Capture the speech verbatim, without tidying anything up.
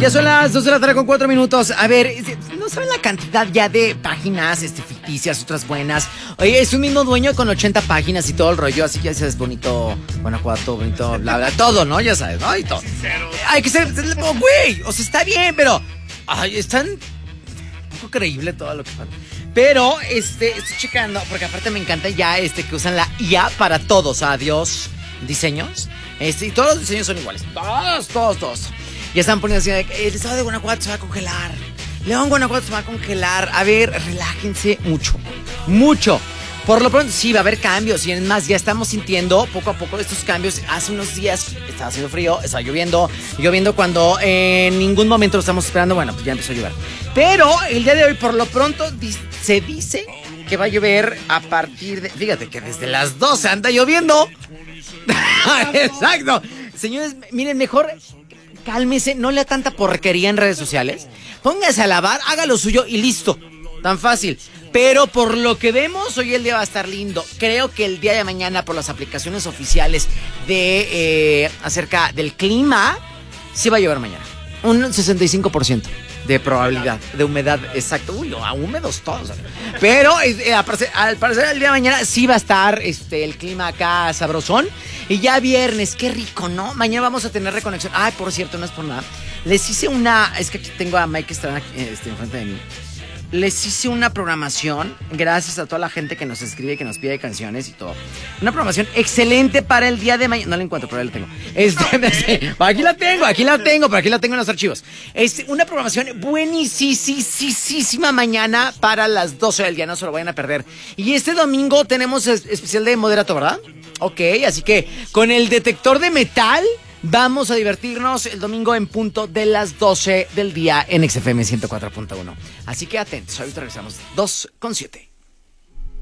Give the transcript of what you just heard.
Ya son las dos de la tarde con cuatro minutos. A ver, no saben la cantidad ya de páginas este, ficticias, otras buenas. Oye, es un mismo dueño con ochenta páginas y todo el rollo, así que ya sabes, bonito Guanajuato, bonito, bla, bla, todo, ¿no? Ya sabes, ¿no? Y todo. Hay que ser, oh, güey, o sea, está bien, pero ay, es tan poco creíble todo lo que pasa. Pero, este, estoy checando, porque aparte me encanta ya, este, que usan la I A para todos, adiós, diseños. Este, y todos los diseños son iguales. Todos, todos, todos. Ya están poniendo así, el estado de Guanajuato se va a congelar. León, Guanajuato se va a congelar. A ver, relájense mucho. Mucho. Por lo pronto, sí, va a haber cambios. Y es más, ya estamos sintiendo poco a poco estos cambios. Hace unos días estaba haciendo frío, estaba lloviendo. Lloviendo cuando en ningún momento lo estamos esperando. Bueno, pues ya empezó a llover. Pero el día de hoy, por lo pronto, se dice que va a llover a partir de... Fíjate que desde las doce anda lloviendo. Exacto. Señores, miren, mejor... Cálmese, no lea tanta porquería en redes sociales. Póngase a lavar, haga lo suyo y listo. Tan fácil. Pero por lo que vemos, hoy el día va a estar lindo. Creo que el día de mañana, por las aplicaciones oficiales de eh, acerca del clima, sí va a llover mañana. Un sesenta y cinco por ciento de probabilidad, de humedad, exacto. Uy, a húmedos todos. Pero eh, al parecer el día de mañana sí va a estar este, el clima acá sabrosón. Y ya viernes, qué rico, ¿no? Mañana vamos a tener reconexión. Ay, por cierto, no es por nada. Les hice una... Es que aquí tengo a Mike Estrada este, enfrente de mí. Les hice una programación, gracias a toda la gente que nos escribe, que nos pide canciones y todo. Una programación excelente para el día de mañana. No la encuentro, pero ahí la tengo. Este, aquí la tengo, aquí la tengo, pero aquí la tengo en los archivos. Este, una programación buenísima mañana para las doce del día, no se lo vayan a perder. Y este domingo tenemos especial de Moderato, ¿verdad? Ok, así que con el detector de metal... Vamos a divertirnos el domingo en punto de las doce del día en X F M ciento cuatro punto uno. Así que atentos, ahorita regresamos dos con siete.